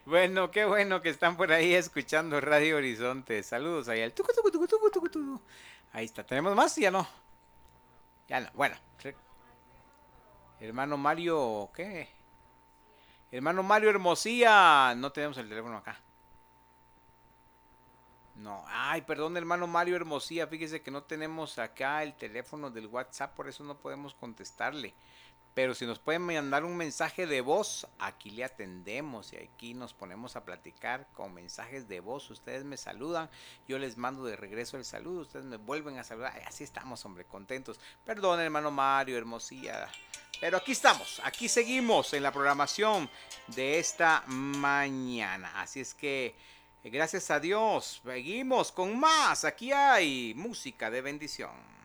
Bueno, qué bueno que están por ahí escuchando Radio Horizonte. Saludos ahí al tucu, tucu, tucu, tucu, tucu, tucu. Ahí está. ¿Tenemos más? Ya no. Ya no. Bueno, hermano Mario, ¿qué? Hermano Mario Hermosía. No tenemos el teléfono acá. No. Ay, perdón, hermano Mario Hermosía. Fíjese que no tenemos acá el teléfono del WhatsApp, por eso no podemos contestarle. Pero si nos pueden mandar un mensaje de voz, aquí le atendemos y aquí nos ponemos a platicar con mensajes de voz. Ustedes me saludan, yo les mando de regreso el saludo, ustedes me vuelven a saludar. Ay, así estamos, hombre, contentos. Perdón, hermano Mario, Hermosilla. Pero aquí estamos, aquí seguimos en la programación de esta mañana. Así es que, gracias a Dios, seguimos con más. Aquí hay música de bendición.